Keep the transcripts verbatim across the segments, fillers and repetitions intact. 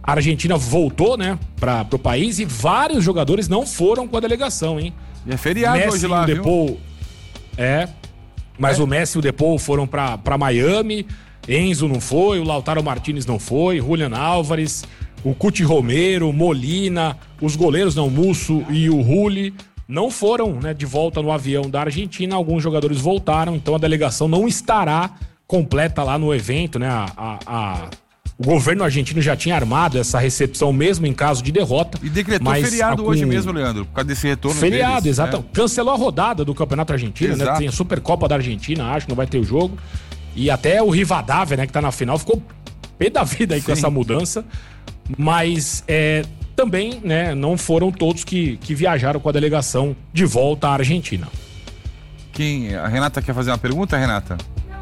A Argentina voltou, né, para o país e vários jogadores não foram com a delegação, hein? E é feriado Messi hoje lá, e o Depou, viu? É, mas é. o Messi e o Depou foram para Miami, Enzo não foi, o Lautaro Martinez não foi, Julian Álvares, o Cuti Romero, Molina, os goleiros, não, o Musso e o Rulli, não foram, né, de volta no avião da Argentina. Alguns jogadores voltaram, então a delegação não estará completa lá no evento, né? A, a, a, o governo argentino já tinha armado essa recepção mesmo em caso de derrota. E decretou mas feriado a, hoje mesmo, Leandro, por causa desse retorno Feriado, deles, exato. né? Cancelou a rodada do Campeonato Argentino, Exato. né? Tem a Supercopa da Argentina, acho que não vai ter o jogo. E até o Rivadavia, né, que tá na final, ficou pé da vida aí Sim. com essa mudança. Mas é, também, né, não foram todos que, que viajaram com a delegação de volta à Argentina. Quem? A Renata quer fazer uma pergunta, Renata?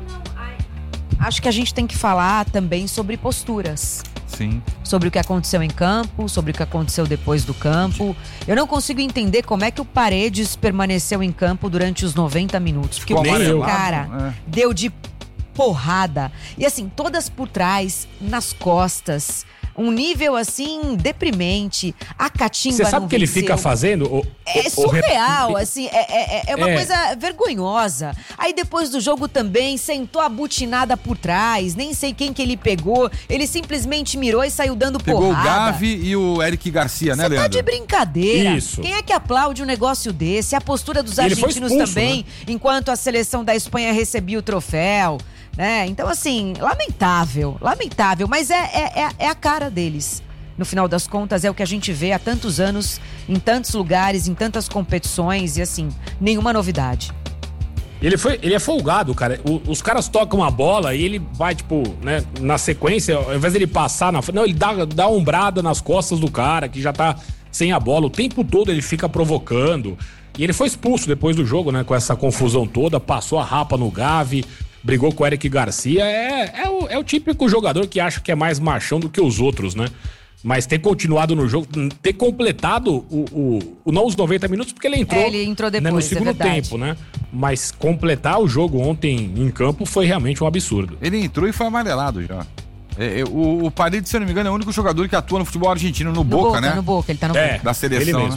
Acho que a gente tem que falar também sobre posturas. Sim. Sobre o que aconteceu em campo, sobre o que aconteceu depois do campo. Eu não consigo entender como é que o Paredes permaneceu em campo durante os noventa minutos. Porque Ficou o amarelado, cara é. deu de porrada. E assim, todas por trás, nas costas. Um nível assim, deprimente. A catimba Você sabe não o que ele venceu. fica fazendo? O, É o, surreal, o... assim, é, é, é uma É. coisa vergonhosa. Aí depois do jogo também, sentou a butinada por trás, nem sei quem que ele pegou, ele simplesmente mirou e saiu dando Pegou porrada. o Gavi e o Eric Garcia, né, Você tá Leandro? de brincadeira. Isso. Quem é que aplaude um negócio desse? A postura dos Ele foi argentinos expulso, também, né? enquanto a seleção da Espanha recebia o troféu, né? Então, assim, lamentável, lamentável, mas é, é, é, é a cara deles. No final das contas, é o que a gente vê há tantos anos, em tantos lugares, em tantas competições, e assim, nenhuma novidade. Ele, foi, ele é folgado, cara. O, os caras tocam a bola e ele vai, tipo, né, na sequência, ao invés dele passar na frente, não, ele dá, dá ombrada nas costas do cara, que já tá sem a bola. O tempo todo ele fica provocando. E ele foi expulso depois do jogo, né, com essa confusão toda, passou a rapa no Gavi, brigou com o Eric Garcia. É, é, o, é o típico jogador que acha que é mais machão do que os outros, né? Mas ter continuado no jogo, ter completado o, o, o não os noventa minutos, porque ele entrou, É, ele entrou depois, né, no é segundo verdade. tempo, né? Mas completar o jogo ontem em campo foi realmente um absurdo. Ele entrou e foi amarelado já. É, é, o, o Paredes, se eu não me engano, é o único jogador que atua no futebol argentino, no, No Boca, Boca, né? no Boca, ele tá no É. Boca. Da seleção, ele mesmo. né?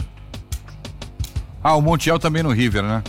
Ah, o Montiel também no River, né?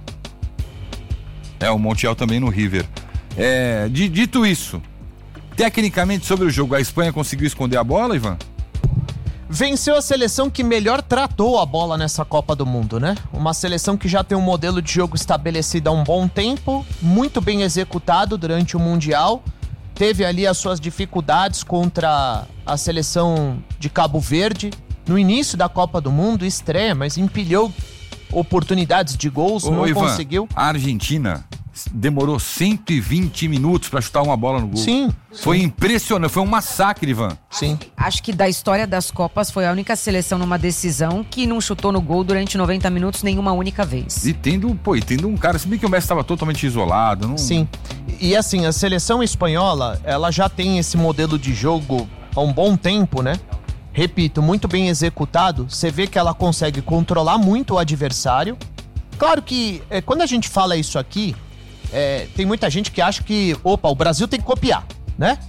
É, o Montiel também no River. É, di- dito isso, tecnicamente sobre o jogo, a Espanha conseguiu esconder a bola, Ivan? Venceu a seleção que melhor tratou a bola nessa Copa do Mundo, né? Uma seleção que já tem um modelo de jogo estabelecido há um bom tempo, muito bem executado durante o Mundial. Teve ali as suas dificuldades contra a seleção de Cabo Verde. No início da Copa do Mundo, estreia, mas empilhou oportunidades de gols, Ô, não Ivan, conseguiu. a Argentina demorou cento e vinte minutos pra chutar uma bola no gol. Sim. Foi impressionante, foi um massacre, Ivan. Sim. Acho que da história das Copas foi a única seleção numa decisão que não chutou no gol durante noventa minutos nenhuma única vez. E tendo, pô, e tendo um cara, se bem que o Messi estava totalmente isolado. Não... Sim. E assim, a seleção espanhola, ela já tem esse modelo de jogo há um bom tempo, né? Repito, muito bem executado. Você vê que ela consegue controlar muito o adversário. Claro que é, quando a gente fala isso aqui, é, tem muita gente que acha que, opa, o Brasil tem que copiar, né?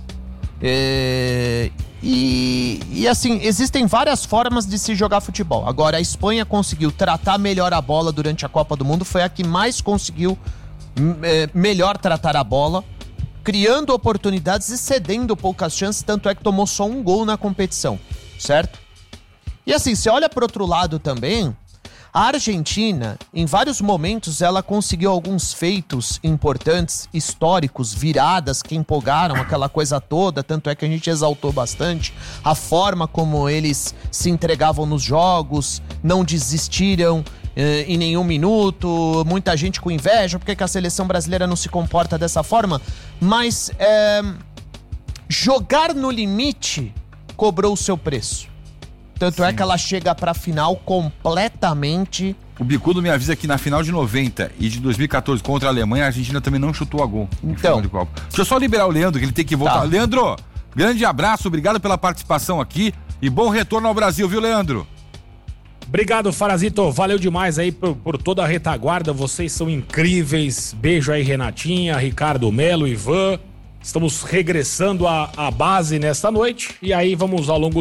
É, e, e assim, existem várias formas de se jogar futebol. Agora, a Espanha conseguiu tratar melhor a bola durante a Copa do Mundo, foi a que mais conseguiu é, melhor tratar a bola, criando oportunidades e cedendo poucas chances, tanto é que tomou só um gol na competição, certo? E assim, você olha para outro lado também, a Argentina, em vários momentos, ela conseguiu alguns feitos importantes, históricos, viradas que empolgaram, aquela coisa toda, tanto é que a gente exaltou bastante a forma como eles se entregavam nos jogos, não desistiram eh, em nenhum minuto, muita gente com inveja, porque que a seleção brasileira não se comporta dessa forma, mas eh, jogar no limite cobrou o seu preço. Tanto Sim. é que ela chega pra final completamente... O Bicudo me avisa que na final de noventa e de dois mil e catorze contra a Alemanha, a Argentina também não chutou a gol. Então. De Copa. Deixa eu só liberar o Leandro, que ele tem que voltar. Tá. Leandro, grande abraço, obrigado pela participação aqui e bom retorno ao Brasil, viu, Leandro? Obrigado, Farazito. Valeu demais aí por, por toda a retaguarda. Vocês são incríveis. Beijo aí, Renatinha, Ricardo Melo, Ivan. Estamos regressando à, à base nesta noite. E aí vamos ao longo